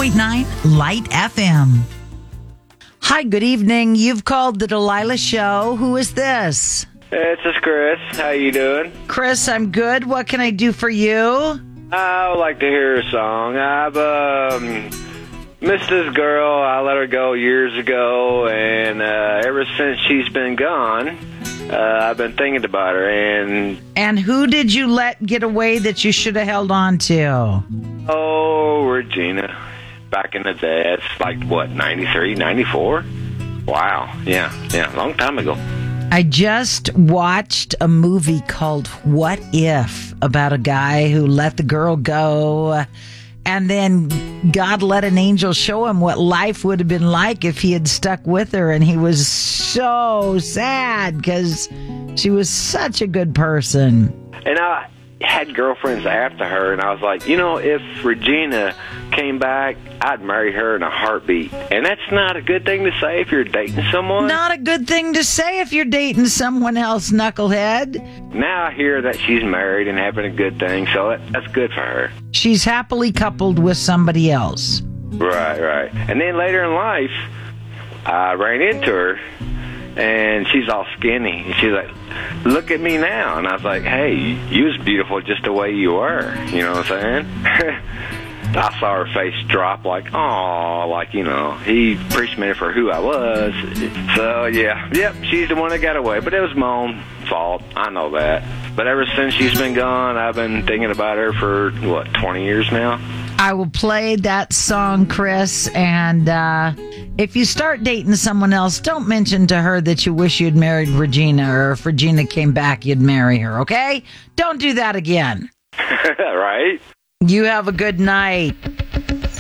101.9 Light FM. Hi, good evening. You've called the Delilah Show. Who is this? It's just Chris. How you doing? Chris, I'm good. What can I do for you? I would like to hear a song. I've missed this girl. I let her go years ago, and ever since she's been gone, I've been thinking about her. And who did you let get away that you should have held on to? Oh, Regina. Back in the day. It's like, what, 93, 94? Wow. Yeah, long time ago. I just watched a movie called What If, about a guy who let the girl go, and then God let an angel show him what life would have been like if he had stuck with her, and he was so sad because she was such a good person. And I had girlfriends after her, and I was like, if Regina came back, I'd marry her in a heartbeat. And that's not a good thing to say if you're dating someone. Not a good thing to say if you're dating someone else, knucklehead. Now I hear that she's married and having a good thing, so that's good for her. She's happily coupled with somebody else. Right. And then later in life, I ran into her, and she's all skinny. And she's like, look at me now. And I was like, hey, you was beautiful just the way you were. You know what I'm saying? I saw her face drop like, aw, like, he appreciated for who I was. So, yep, she's the one that got away. But it was my own fault. I know that. But ever since she's been gone, I've been thinking about her for, 20 years now? I will play that song, Chris, and if you start dating someone else, don't mention to her that you wish you'd married Regina, or if Regina came back, you'd marry her, okay? Don't do that again. Right? You have a good night.